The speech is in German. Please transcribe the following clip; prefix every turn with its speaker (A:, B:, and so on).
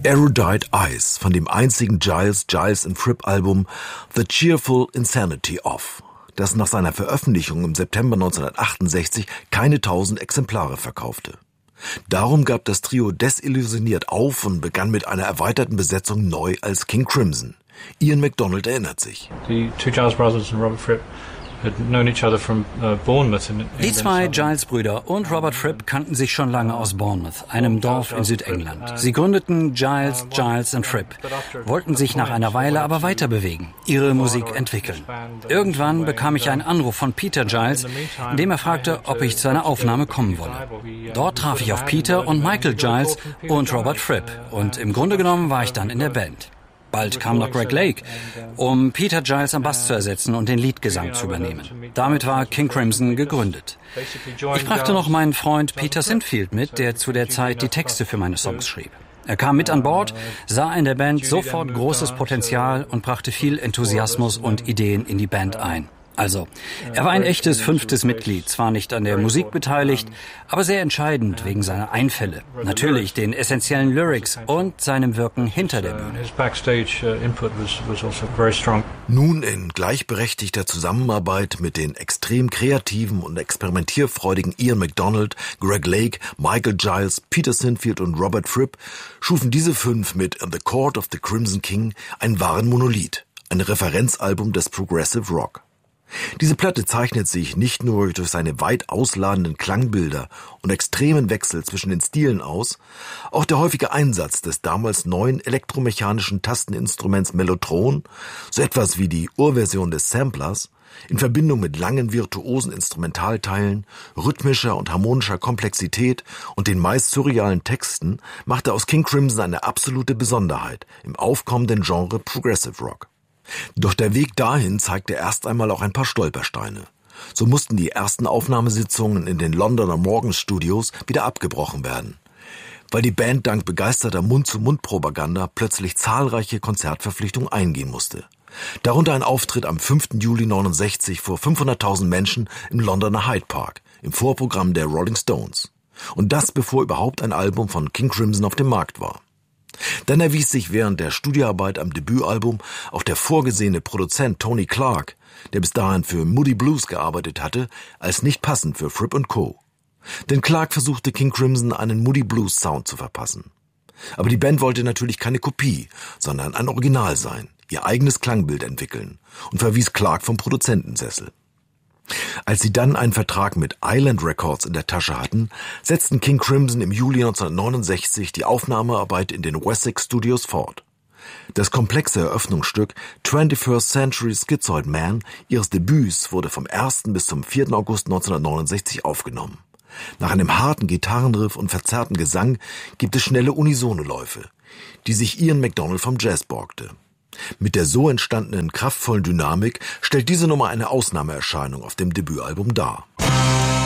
A: Erudite Eyes von dem einzigen Giles and Fripp Album The Cheerful Insanity of, das nach seiner Veröffentlichung im September 1968 keine 1000 Exemplare verkaufte. Darum gab das Trio desillusioniert auf und begann mit einer erweiterten Besetzung neu als King Crimson. Ian MacDonald erinnert sich.
B: The two Giles brothers and Robert Fripp had known each other from Bournemouth.
C: Die zwei Giles-Brüder und Robert Fripp kannten sich schon lange aus Bournemouth, einem Dorf in Südengland. Sie gründeten Giles and Fripp, wollten sich nach einer Weile aber weiter bewegen, ihre Musik entwickeln. Irgendwann bekam ich einen Anruf von Peter Giles, in dem er fragte, ob ich zu einer Aufnahme kommen wolle. Dort traf ich auf Peter und Michael Giles und Robert Fripp und im Grunde genommen war ich dann in der Band. Bald kam noch Greg Lake, um Peter Giles am Bass zu ersetzen und den Leadgesang zu übernehmen. Damit war King Crimson gegründet. Ich brachte noch meinen Freund Peter Sinfield mit, der zu der Zeit die Texte für meine Songs schrieb. Er kam mit an Bord, sah in der Band sofort großes Potenzial und brachte viel Enthusiasmus und Ideen in die Band ein. Also, er war ein echtes 5. Mitglied, zwar nicht an der Musik beteiligt, aber sehr entscheidend wegen seiner Einfälle. Natürlich den essentiellen Lyrics und seinem Wirken hinter der Bühne.
A: Nun in gleichberechtigter Zusammenarbeit mit den extrem kreativen und experimentierfreudigen Ian MacDonald, Greg Lake, Michael Giles, Peter Sinfield und Robert Fripp schufen diese 5 mit The Court of the Crimson King einen wahren Monolith, ein Referenzalbum des Progressive Rock. Diese Platte zeichnet sich nicht nur durch seine weit ausladenden Klangbilder und extremen Wechsel zwischen den Stilen aus, auch der häufige Einsatz des damals neuen elektromechanischen Tasteninstruments Mellotron, so etwas wie die Urversion des Samplers, in Verbindung mit langen virtuosen Instrumentalteilen, rhythmischer und harmonischer Komplexität und den meist surrealen Texten, machte aus King Crimson eine absolute Besonderheit im aufkommenden Genre Progressive Rock. Doch der Weg dahin zeigte erst einmal auch ein paar Stolpersteine. So mussten die ersten Aufnahmesitzungen in den Londoner Morgan Studios wieder abgebrochen werden, weil die Band dank begeisterter Mund-zu-Mund-Propaganda plötzlich zahlreiche Konzertverpflichtungen eingehen musste. Darunter ein Auftritt am 5. Juli 1969 vor 500.000 Menschen im Londoner Hyde Park, im Vorprogramm der Rolling Stones. Und das bevor überhaupt ein Album von King Crimson auf dem Markt war. Dann erwies sich während der Studioarbeit am Debütalbum auch der vorgesehene Produzent Tony Clark, der bis dahin für Moody Blues gearbeitet hatte, als nicht passend für Fripp & Co. Denn Clark versuchte King Crimson einen Moody Blues Sound zu verpassen. Aber die Band wollte natürlich keine Kopie, sondern ein Original sein, ihr eigenes Klangbild entwickeln und verwies Clark vom Produzentensessel. Als sie dann einen Vertrag mit Island Records in der Tasche hatten, setzten King Crimson im Juli 1969 die Aufnahmearbeit in den Wessex Studios fort. Das komplexe Eröffnungsstück 21st Century Schizoid Man ihres Debüts wurde vom 1. bis zum 4. August 1969 aufgenommen. Nach einem harten Gitarrenriff und verzerrten Gesang gibt es schnelle Unisono-Läufe, die sich Ian MacDonald vom Jazz borgte. Mit der so entstandenen kraftvollen Dynamik stellt diese Nummer eine Ausnahmeerscheinung auf dem Debütalbum dar.